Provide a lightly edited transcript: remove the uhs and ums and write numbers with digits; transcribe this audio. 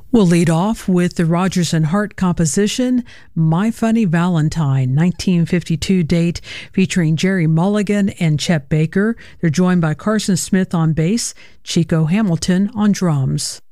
We'll lead off with the Rodgers and Hart composition, My Funny Valentine, 1952 date, featuring Jerry Mulligan and Chet Baker. They're joined by Carson Smith on bass, Chico Hamilton on drums.